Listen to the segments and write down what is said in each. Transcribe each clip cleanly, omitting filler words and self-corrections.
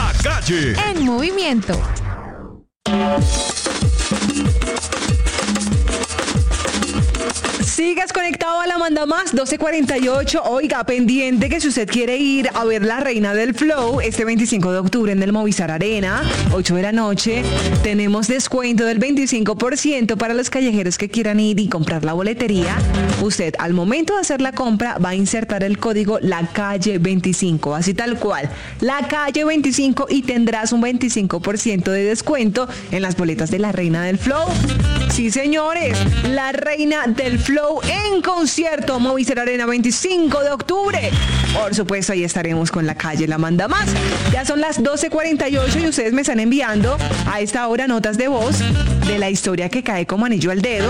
La Calle en movimiento. Sigas conectado a La Manda Más 12:48. Oiga, pendiente que si usted quiere ir a ver La Reina del Flow este 25 de octubre en el Movistar Arena, 8 de la noche, tenemos descuento del 25% para los callejeros que quieran ir y comprar la boletería. Usted al momento de hacer la compra va a insertar el código La Calle 25, así tal cual, La Calle 25, y tendrás un 25% de descuento en las boletas de La Reina del Flow. Sí, señores, La Reina del Flow en concierto, Movistar Arena, 25 de octubre. Por supuesto, ahí estaremos con La Calle La Manda Más. Ya son las 12:48 y ustedes me están enviando a esta hora notas de voz de la historia que cae como anillo al dedo.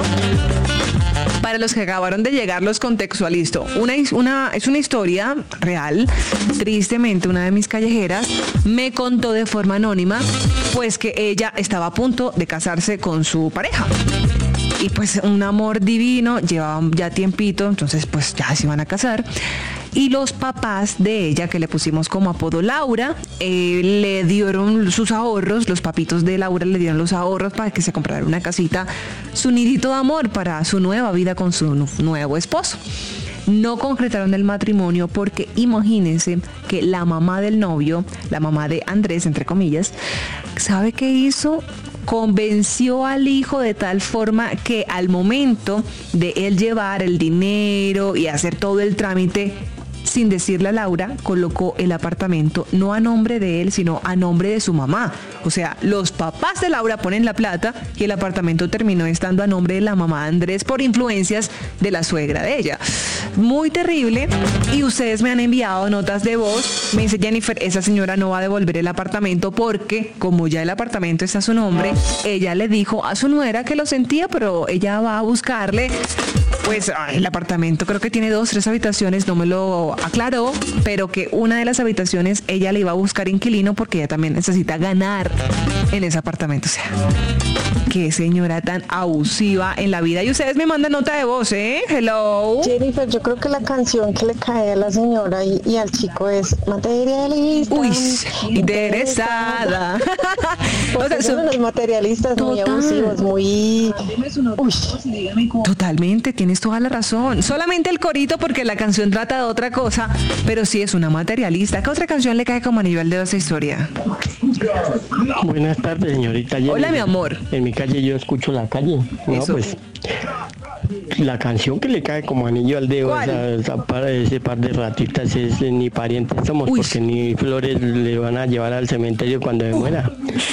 Para los que acabaron de llegar, los contextualizo. Es una historia real. Tristemente, una de mis callejeras me contó de forma anónima, pues que ella estaba a punto de casarse con su pareja. Y pues un amor divino, llevaban ya tiempito, entonces pues ya se iban a casar. Y los papás de ella, que le pusimos como apodo Laura, le dieron sus ahorros, los papitos de Laura le dieron los ahorros para que se comprara una casita, su nidito de amor para su nueva vida con su nuevo esposo. No concretaron el matrimonio porque imagínense que la mamá del novio, la mamá de Andrés, entre comillas, ¿sabe qué hizo? Convenció al hijo de tal forma que al momento de él llevar el dinero y hacer todo el trámite, sin decirle a Laura, colocó el apartamento no a nombre de él, sino a nombre de su mamá. O sea, los papás de Laura ponen la plata y el apartamento terminó estando a nombre de la mamá de Andrés por influencias de la suegra de ella. Muy terrible. Y ustedes me han enviado notas de voz. Me dice Jennifer, esa señora no va a devolver el apartamento porque como ya el apartamento está a su nombre, ella le dijo a su nuera que lo sentía, pero ella va a buscarle. Pues el apartamento creo que tiene 2, 3 habitaciones, no me lo aclaró, pero que una de las habitaciones ella le iba a buscar inquilino porque ella también necesita ganar en ese apartamento. O sea, qué señora tan abusiva en la vida. Y ustedes me mandan nota de voz, ¿eh? Hello. Jennifer, yo creo que la canción que le cae a la señora y al chico es materialista. Uy, interesada. O sea, son los materialistas muy abusivos, muy... Uy. Totalmente, tienes toda la razón. Solamente el corito porque la canción trata de otra cosa, pero sí es una materialista. ¿Qué otra canción le cae como anillo al dedo a esa historia? Buenas tardes, señorita Jenny. Hola, mi amor. En mi calle yo escucho La Calle. No, eso. Pues la canción que le cae como anillo al dedo ese par de ratitas es Ni parientes somos. Uy. Porque ni flores le van a llevar al cementerio cuando me muera.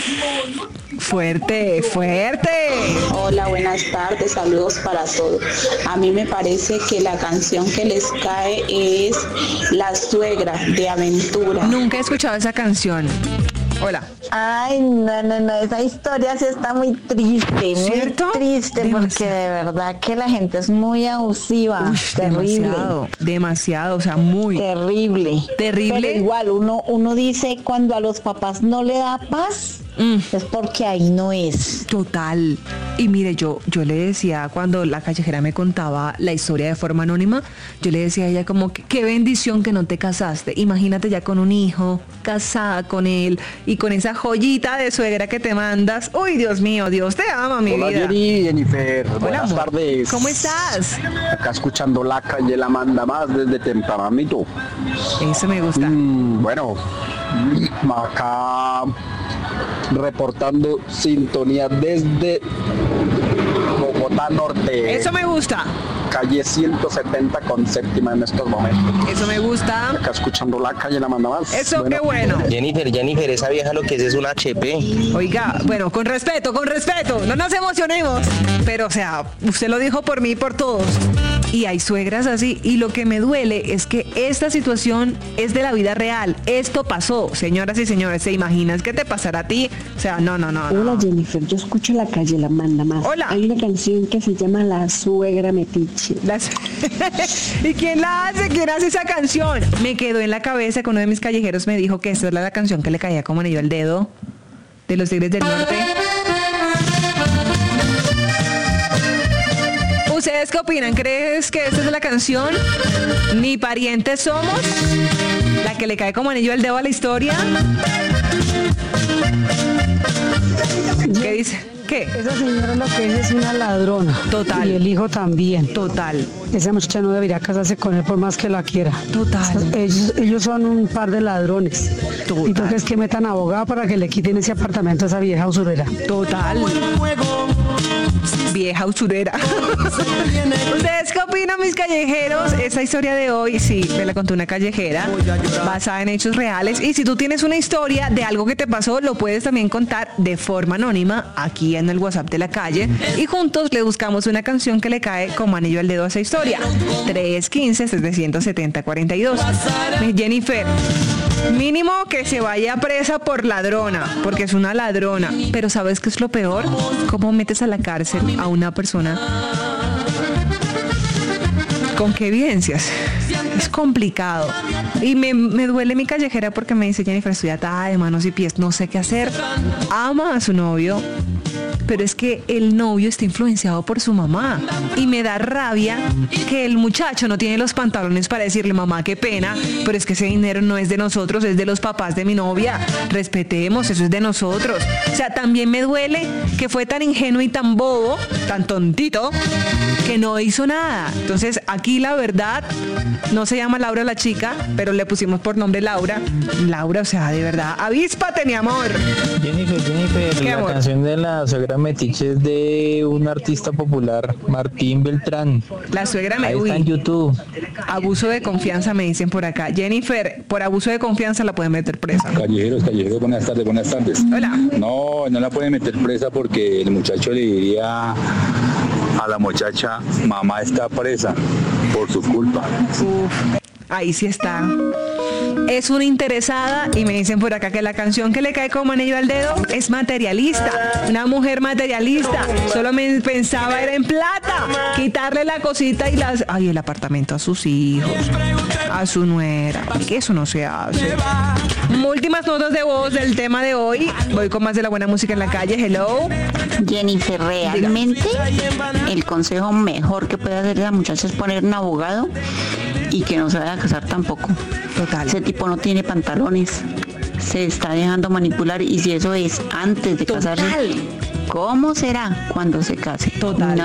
Fuerte, fuerte. Hola, buenas tardes, saludos para todos. A mí me parece que la canción que les cae es La Suegra de Aventura. Nunca he escuchado esa canción. Hola. Ay, no, esa historia sí está muy triste, ¿cierto? Muy triste, demasiado. Porque de verdad que la gente es muy abusiva. Uf, terrible. Demasiado, o sea, muy terrible. Pero igual uno dice cuando a los papás no le da paz, es porque ahí no es. Total. Y mire, yo le decía, cuando la callejera me contaba la historia de forma anónima, yo le decía a ella como que qué bendición que no te casaste. Imagínate ya con un hijo, casada con él y con esa joyita de suegra que te mandas. Uy, Dios mío, Dios te ama, mi vida. Hola, Jennifer. Hola, buenas amor. tardes. ¿Cómo estás? Acá escuchando La Calle La Manda Más desde tempranito. Eso me gusta. Bueno, acá reportando sintonía desde Bogotá Norte. Eso me gusta. Calle 170 con séptima en estos momentos. Eso me gusta. Acá escuchando La Calle La Manda Más. Eso, bueno. Qué bueno. Jennifer, esa vieja lo que es un HP. Oiga, bueno, con respeto, no nos emocionemos. Pero, o sea, usted lo dijo por mí y por todos. Y hay suegras así. Y lo que me duele es que esta situación es de la vida real. Esto pasó, señoras y señores. ¿Se imaginas que te pasará a ti? O sea, no. Hola, Jennifer, yo escucho La Calle La Manda Más. Hola. Hay una canción que se llama La Suegra Metiche. ¿Y quién la hace? ¿Quién hace esa canción? Me quedó en la cabeza que uno de mis callejeros me dijo que esa es la canción que le caía como anillo al dedo de los Tigres del Norte. ¿Ustedes qué opinan? ¿Crees que esta es la canción? Ni parientes somos. La que le cae como anillo al dedo a la historia. ¿Qué dice? ¿Qué? Esa señora lo que es una ladrona. Total. Y el hijo también. Total. Esa muchacha no debería casarse con él por más que la quiera. Total. Ellos son un par de ladrones. Total. Y tú crees que metan abogado para que le quiten ese apartamento a esa vieja usurera. Total. Vieja usurera. ¿Ustedes qué opinan, mis callejeros? Esta historia de hoy, sí, me la contó una callejera, basada en hechos reales. Y si tú tienes una historia de algo que te pasó, lo puedes también contar de forma anónima aquí en el WhatsApp de la calle. Y juntos le buscamos una canción que le cae como anillo al dedo a esa historia. 315-770-42. Jennifer, mínimo que se vaya presa por ladrona, porque es una ladrona. Pero ¿sabes qué es lo peor? ¿Cómo metes a la cárcel a una persona? ¿Con qué evidencias? Es complicado. Y me duele mi callejera porque me dice: Jennifer, estoy atada de manos y pies, no sé qué hacer. Ama a su novio, pero es que el novio está influenciado por su mamá. Y me da rabia que el muchacho no tiene los pantalones para decirle: mamá, qué pena, pero es que ese dinero no es de nosotros, es de los papás de mi novia. Respetemos, eso es de nosotros. O sea, también me duele que fue tan ingenuo y tan bobo, tan tontito, que no hizo nada. Entonces, aquí la verdad, no se llama Laura la chica, pero le pusimos por nombre Laura. Laura, o sea, de verdad, avíspate, mi amor. Jennifer, la amor? canción de la suegra metiche es de un artista popular, Martín Beltrán. La suegra Ahí está en YouTube. Abuso de confianza, me dicen por acá. Jennifer, por abuso de confianza la pueden meter presa. Callejeros, buenas tardes. Hola. No la pueden meter presa porque el muchacho le diría a la muchacha: mamá está presa por su culpa. Ahí sí está. Es una interesada y me dicen por acá que la canción que le cae como anillo al dedo es materialista. Una mujer materialista. Solo me pensaba era en plata. Quitarle la cosita y el apartamento a sus hijos, a su nuera. Que eso no se hace. Últimas notas de voz del tema de hoy. Voy con más de la buena música en la calle. Hello. Jennifer, realmente el consejo mejor que puede hacer la muchacha es poner un abogado y que no se vaya a casar tampoco. Total. Ese tipo no tiene pantalones, se está dejando manipular, y si eso es antes de casarse, ¿cómo será cuando se case? Total.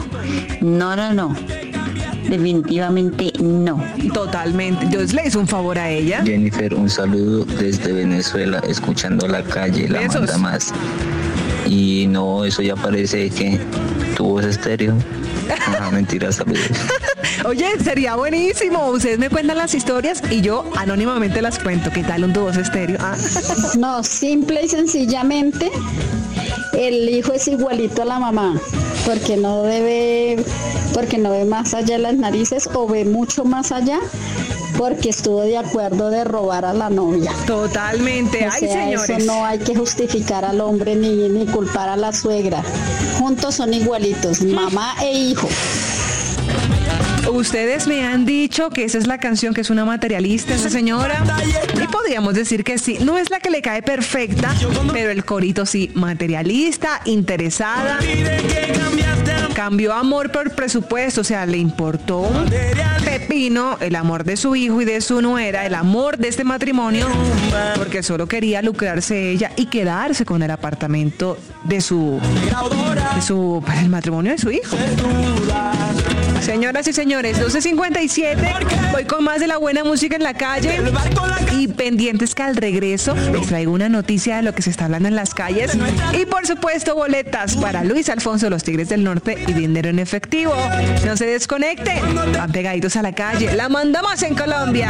No. Definitivamente no. Totalmente. Dios le hizo un favor a ella. Jennifer, un saludo desde Venezuela, escuchando la calle, la Besos. manda más. Y no, eso ya parece que tu voz estéreo. No, mentira, saludos. Oye, sería buenísimo. Ustedes me cuentan las historias y yo anónimamente las cuento. ¿Qué tal un Tu Voz Estéreo? No, simple y sencillamente el hijo es igualito a la mamá, porque no ve más allá de las narices, o ve mucho más allá, porque estuvo de acuerdo de robar a la novia. Totalmente. O sea, señores, eso no hay que justificar al hombre ni culpar a la suegra. Juntos son igualitos, mamá e hijo. Ustedes me han dicho que esa es la canción, que es una materialista esa señora, y podríamos decir que sí. No es la que le cae perfecta, pero el corito sí. Materialista, interesada, cambió amor por presupuesto. O sea, le importó un pepino el amor de su hijo y de su nuera, el amor de este matrimonio, porque solo quería lucrarse ella y quedarse con el apartamento de el matrimonio de su hijo. Señoras y señores, 12:57, voy con más de la buena música en la calle, y pendientes que al regreso les traigo una noticia de lo que se está hablando en las calles, y por supuesto boletas para Luis Alfonso, los Tigres del Norte, y dinero en efectivo. No se desconecten, van pegaditos a la calle, la manda más en Colombia.